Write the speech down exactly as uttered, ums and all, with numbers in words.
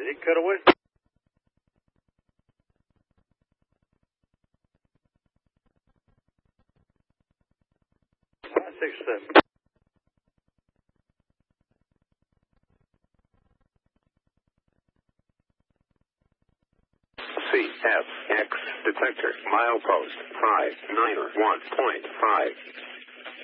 Did he cut away? Five, six, seven. C F X detector milepost five niner one point five.